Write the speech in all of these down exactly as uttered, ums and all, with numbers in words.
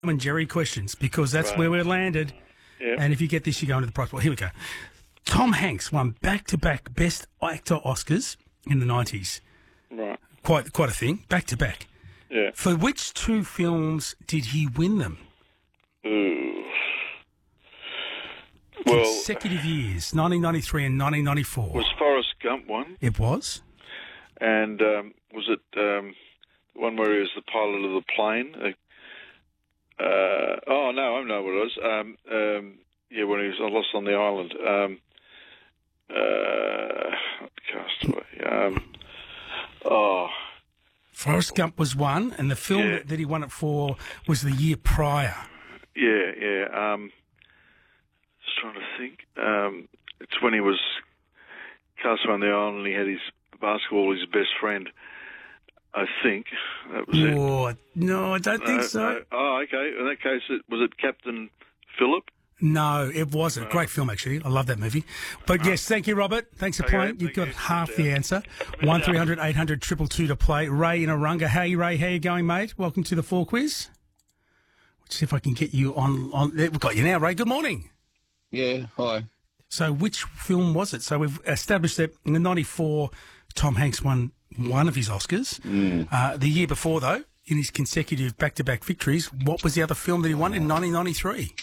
Tom and Jerry questions because that's Right. where we're landed. Yeah. And if you get this, you go into the prize pool. Here we go. Tom Hanks won back-to-back Best Actor Oscars in the nineties. Right. Quite, quite a thing. Back-to-back. Yeah. For which two films did he win them? Ooh. Well, Consecutive years, nineteen ninety-three and nineteen ninety-four. was Forrest Gump one? It was? And um, was it um, the one where he was the pilot of the plane? Uh, uh, oh, no, I know what it was. Um, um, yeah, when he was lost on the island. Um, uh, Castaway. Um, oh, Forrest Gump was one, and the film Yeah. that, that he won it for was the year prior. yeah, yeah. Um, just trying to think. Um, it's when he was Castaway on the island and he had his basketball, his best friend. I think that was it. Oh, no, I don't think No, so. no. Oh, okay. In that case, it, was it Captain Phillip? No, it wasn't. Great film, actually. I love that movie. But yes, thank you, Robert. Thanks for Okay, playing. You've thank got you. half Yeah. the answer. one three hundred eight hundred two two two to play. Ray in Arunga. Hey, Ray, how you going, mate? Welcome to the Four Quiz. Let's see if I can get you on. on there. We've got you now, Ray. Good morning. Yeah, hi. So which film was it? So we've established that in the ninety-four, Tom Hanks won one of his Oscars. Uh, the year before, though, in his consecutive back-to-back victories, what was the other film that he won in nineteen ninety-three?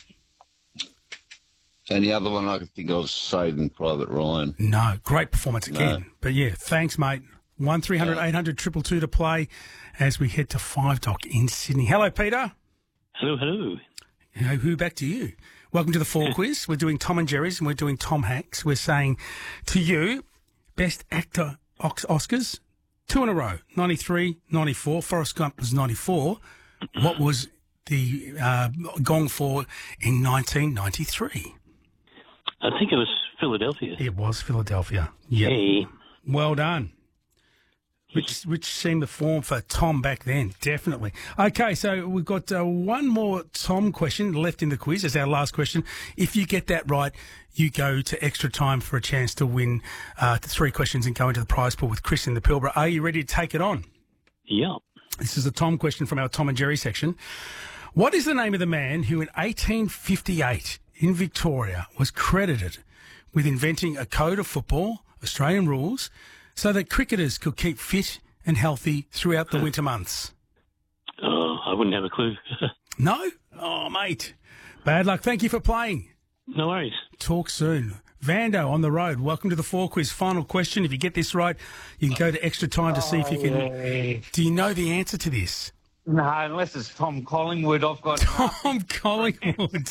And the other one I could think of was Saving Private Ryan. No, great performance again. No. But yeah, thanks, mate. one three hundred eight hundred two two two to play as we head to Five Dock in Sydney. Hello, Peter. Hello, hello. You know, who back to you? Welcome to the Four Quiz. We're doing Tom and Jerry's and we're doing Tom Hanks. We're saying to you, Best Actor Os- Oscars, two in a row, ninety-three, ninety-four. Forrest Gump was ninety-four. What was the uh, gong for in nineteen ninety-three? I think it was Philadelphia. It was Philadelphia. Yep. Hey. Well done. Which which seemed the form for Tom back then, definitely. Okay, so we've got uh, one more Tom question left in the quiz as our last question. If you get that right, you go to extra time for a chance to win uh, three questions and go into the prize pool with Chris in the Pilbara. Are you ready to take it on? Yeah. This is a Tom question from our Tom and Jerry section. What is the name of the man who in eighteen fifty-eight in Victoria was credited with inventing a code of football, Australian rules, so that cricketers could keep fit and healthy throughout the winter months? Oh, I wouldn't have a clue. No? Oh, mate. Bad luck. Thank you for playing. No worries. Talk soon. Vando on the road. Welcome to the Four Quiz. Final question. If you get this right, you can go to extra time to see if you can. Do you know the answer to this? No, unless it's Tom Collingwood, I've got. Tom Collingwood.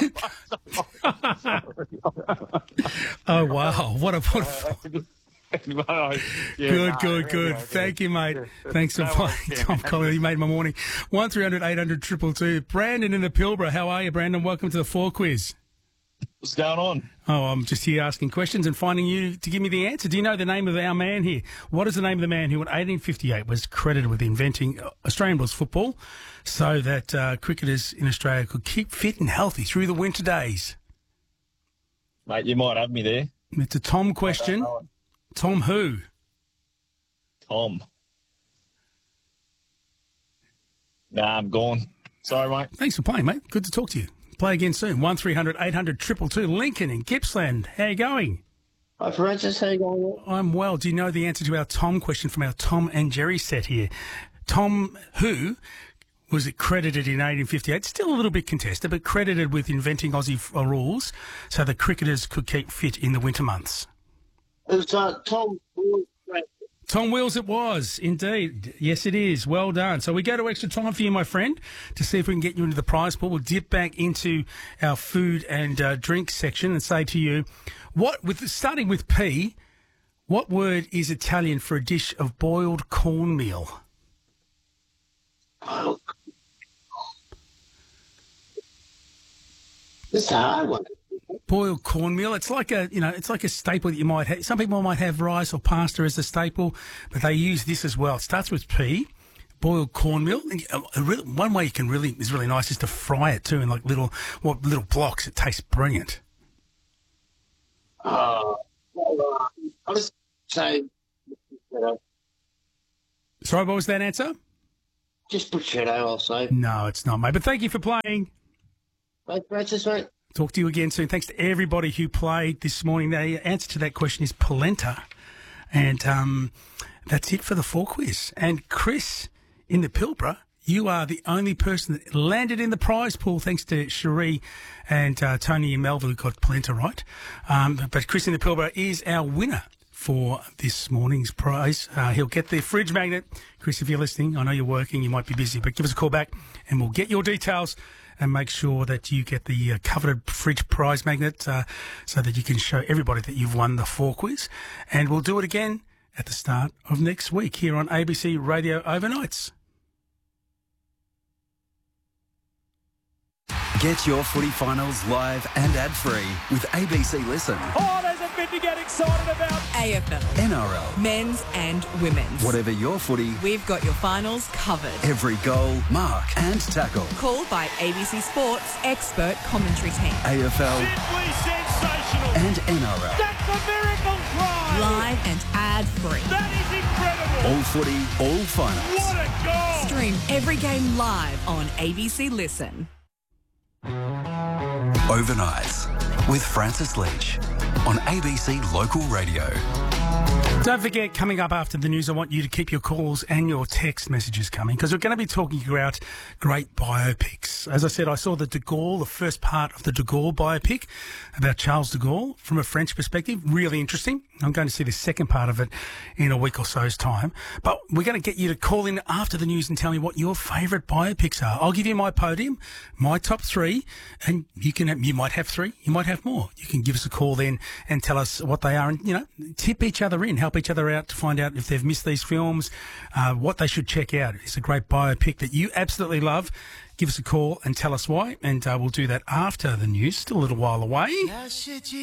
Oh, wow. What a, what a Yeah, Good, no, good, yeah, good. yeah, Thank you, mate. yeah. Thanks for No playing, worries, Tom yeah. Collins. You made my morning. one three hundred eight hundred two two two. Brandon in the Pilbara. How are you, Brandon? Welcome to the Four Quiz. What's going on? Oh, I'm just here asking questions and finding you to give me the answer. Do you know the name of our man here? What is the name of the man who in eighteen fifty-eight was credited with inventing Australian rules football so that uh, cricketers in Australia could keep fit and healthy through the winter days? Mate, you might have me there. It's a Tom question. Tom who? Tom. Nah, I'm gone. Sorry, mate. Thanks for playing, mate. Good to talk to you. Play again soon. one three hundred eight hundred two two two. Lincoln in Gippsland. How you going? Hi, Francis. How you going? I'm well. Do you know the answer to our Tom question from our Tom and Jerry set here? Tom who was it credited in eighteen fifty-eight? Still a little bit contested, but credited with inventing Aussie f- uh, rules so that cricketers could keep fit in the winter months. It was uh, Tom. Tom Wheels it was, indeed. Yes, it is. Well done. So we go to extra time for you, my friend, to see if we can get you into the prize pool. We'll dip back into our food and uh, drink section and say to you, what with starting with P, what word is Italian for a dish of boiled cornmeal? Oh, this is a hard one. Boiled cornmeal. It's like a, you know, it's like a staple that you might have. Some people might have rice or pasta as a staple, but they use this as well. It starts with P, boiled cornmeal. And a- a really- one way you can really is really nice is to fry it too in like little, what little blocks. It tastes brilliant. Uh, well, uh, I'll just say, uh, Sorry, what was that answer? just Bruschetto, I'll say. No, it's not, mate. But thank you for playing. Mate, Francis, mate. Talk to you again soon. Thanks to everybody who played this morning. The answer to that question is polenta. And um, that's it for the four quiz. And Chris in the Pilbara, you are the only person that landed in the prize pool, thanks to Cherie and uh, Tony in Melville who got polenta right. Um, but Chris in the Pilbara is our winner for this morning's prize. Uh, he'll get the fridge magnet. Chris, if you're listening, I know you're working, you might be busy, but give us a call back and we'll get your details and make sure that you get the uh, coveted fridge prize magnet uh, so that you can show everybody that you've won the four quiz. And we'll do it again at the start of next week here on A B C Radio Overnights. Get your footy finals live and ad-free with A B C Listen. Oh, there's a bit to get excited about. A F L, N R L, men's and women's. whatever your footy, We've got your finals covered. every goal, mark and tackle. Called by A B C Sports expert commentary team. A F L Simply sensational. and N R L. That's a miracle try. Live and ad-free. That is incredible. All footy, all finals. What a goal. Stream every game live on A B C Listen. Overnights with Francis Leach on A B C Local Radio. Don't forget, coming up after the news, I want you to keep your calls and your text messages coming because we're going to be talking about great biopics. As I said, I saw the De Gaulle, the first part of the De Gaulle biopic about Charles de Gaulle from a French perspective. Really interesting. I'm going to see the second part of it in a week or so's time. But we're going to get you to call in after the news and tell me what your favourite biopics are. I'll give you my podium, my top three, and you can have, you might have three, you might have more. You can give us a call then and tell us what they are and, you know, tip each other in, help each other out to find out if they've missed these films, uh, what they should check out. It's a great biopic that you absolutely love. Give us a call and tell us why, and uh, we'll do that after the news. Still a little while away.